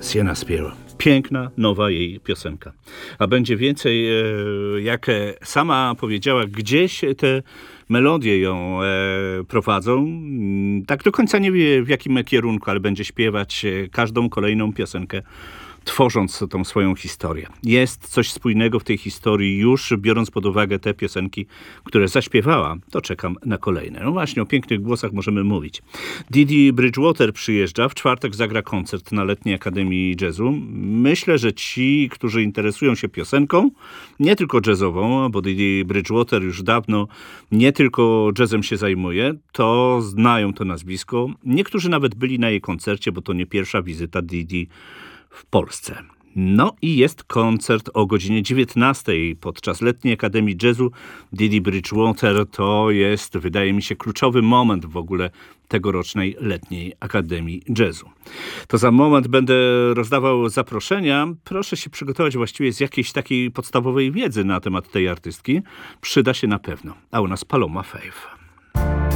Sienna Spear. Piękna, nowa jej piosenka. A będzie więcej, jak sama powiedziała, gdzieś te melodie ją prowadzą. Tak do końca nie wie, w jakim kierunku, ale będzie śpiewać każdą kolejną piosenkę, tworząc tą swoją historię. Jest coś spójnego w tej historii już, biorąc pod uwagę te piosenki, które zaśpiewała, to czekam na kolejne. No właśnie, o pięknych głosach możemy mówić. Dee Bridgewater przyjeżdża, w czwartek zagra koncert na Letniej Akademii Jazzu. Myślę, że ci, którzy interesują się piosenką, nie tylko jazzową, bo Dee Bridgewater już dawno nie tylko jazzem się zajmuje, to znają to nazwisko. Niektórzy nawet byli na jej koncercie, bo to nie pierwsza wizyta Dee w Polsce. No i jest koncert o godzinie 19 podczas Letniej Akademii Jazzu. Dee Bridgewater to jest, wydaje mi się, kluczowy moment w ogóle tegorocznej Letniej Akademii Jazzu. To za moment będę rozdawał zaproszenia. Proszę się przygotować właściwie z jakiejś takiej podstawowej wiedzy na temat tej artystki. Przyda się na pewno. A u nas Paloma Faith.